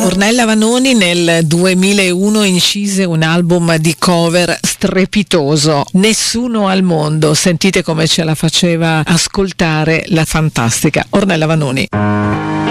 Ornella Vanoni nel 2001 incise un album di cover strepitoso, Nessuno al mondo. Sentite come ce la faceva ascoltare la fantastica Ornella Vanoni.